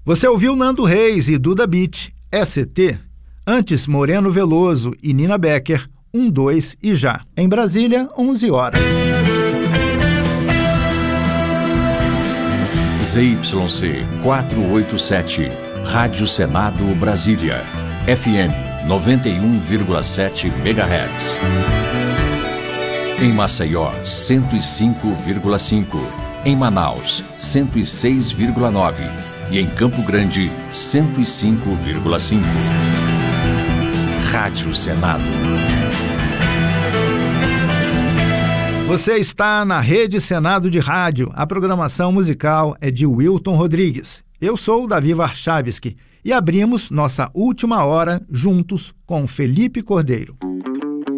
Você ouviu Nando Reis e Duda Beat, ST. Antes, Moreno Veloso e Nina Becker, 1, 2 e já. Em Brasília, 11 horas. ZYC 487, Rádio Senado Brasília, FM 91,7 MHz. Em Maceió, 105,5. Em Manaus, 106,9. E em Campo Grande, 105,5. Rádio Senado. Você está na Rede Senado de Rádio. A programação musical é de Wilton Rodrigues. Eu sou o Davi Warchavski e abrimos nossa última hora juntos com Felipe Cordeiro.